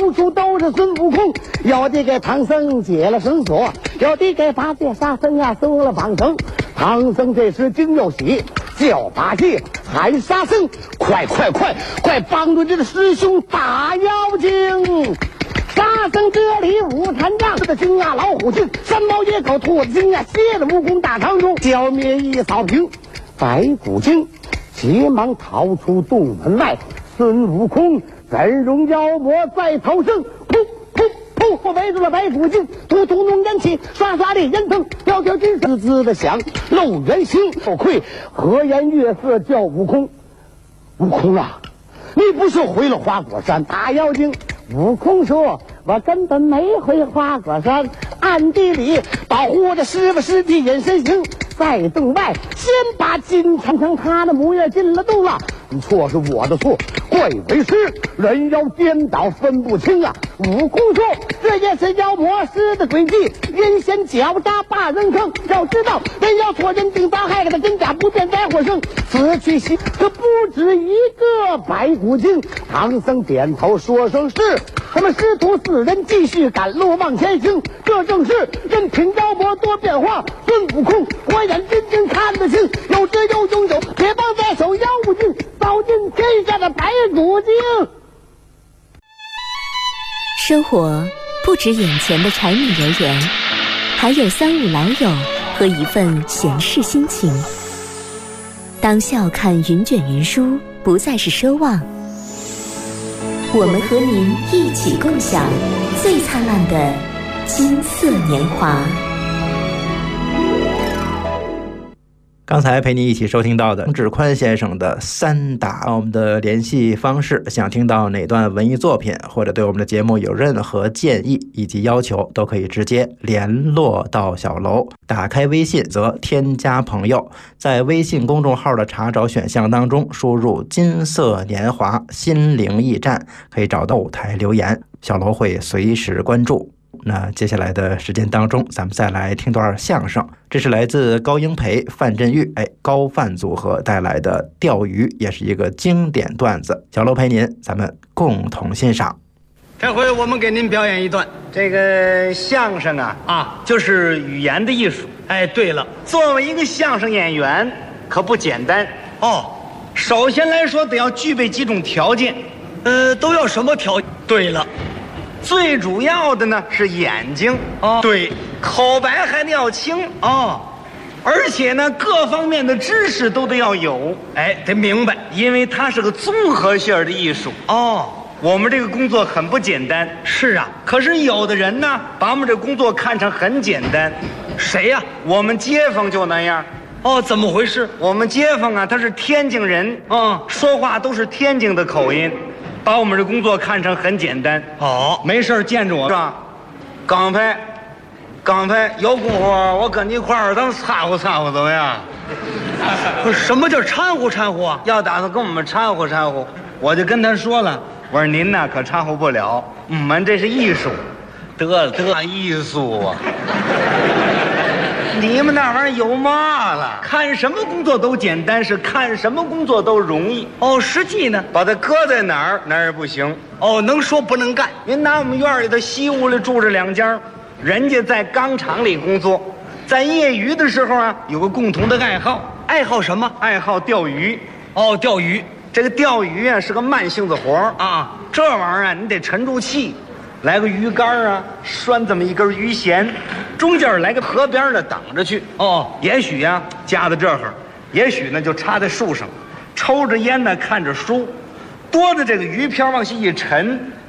到处都是孙悟空，有的给唐僧解了绳索，有的给八戒沙僧啊松了绑绳。唐僧这时惊又喜，叫八戒喊沙僧，快帮助这个师兄打妖精。沙僧这里五坛杖的精啊，老虎精、山猫野狗、兔子精啊，蝎子蜈蚣大长虫，消灭一扫平。白骨精急忙逃出洞门外，孙悟空真容妖魔再逃生，噗围住了白骨精，突弄烟气，刷烈烟腾，飘金滋滋的响，露原形。不愧和颜悦色叫悟空。悟空啊，你不是回了花果山打妖精？悟空说：“我根本没回花果山，暗地里保护我的师傅师弟隐身行，在洞外先把金蝉成他的模样进了洞了。错是我的错，怪为师人妖颠倒分不清啊。”悟空说：“这也是妖魔师的诡计，阴险狡诈把人坑。要知道人妖错人定大害，给他真假不辨灾祸生，此去西可不止一个白骨精。”唐僧点头说声是。他们师徒四人继续赶路往前行，这正是任凭妖魔多变化，孙悟空火眼金睛看得清，有智又拥有铁棒在手，妖物精扫尽天下的白骨精。 生活不止眼前的柴米油盐，还有三五老友和一份闲适心情。当笑看云卷云舒不再是奢望，我们和您一起共享最灿烂的金色年华。 刚才陪你一起收听到的张志宽先生的三打，我们的联系方式，想听到哪段文艺作品，或者对我们的节目有任何建议以及要求，都可以直接联络到小楼。打开微信则添加朋友，在微信公众号的查找选项当中输入金色年华心灵驿站，可以找到后台留言，小楼会随时关注。那接下来的时间当中，咱们再来听段相声，这是来自高英培、范振钰高范组合带来的钓鱼，也是一个经典段子。小楼陪您，咱们共同欣赏。 这回我们给您表演一段这个相声就是语言的艺术。 对了， 作为一个相声演员可不简单首先来说得要具备几种条件。 都要什么条件？对了， 最主要的呢是眼睛对， 口白还得要清而且呢各方面的知识都得要有， 得明白， 因为它是个综合性的艺术我们这个工作很不简单。 是啊， 可是有的人呢把我们这工作看成很简单。 谁呀？ 我们街坊就那样。 怎么回事？ 我们街坊他是天津人说话都是天津的口音，把我们这工作看成很简单。 没事见着我是吧？刚才有功夫我跟你一块儿咱掺和掺和怎么样？ 什么叫掺和掺和啊？ 要打算跟我们掺和掺和，我就跟他说了，我说您呢可掺和不了，我们这是艺术。得艺术啊！你们那玩意儿有嘛了？看什么工作都简单，是看什么工作都容易。 实际呢， 把它搁在哪儿也不行。 能说不能干。 您拿我们院里的西屋里住着两家，人家在钢厂里工作，在业余的时候有个共同的爱好。 爱好什么？ 爱好钓鱼。 钓鱼。 这个钓鱼是个慢性子活这玩意儿你得沉住气。来个鱼竿拴这么一根鱼弦，中间来个河边的挡着去。也许夹在这儿，也许呢就插在树上，抽着烟呢看着书，多的这个鱼漂往下一沉，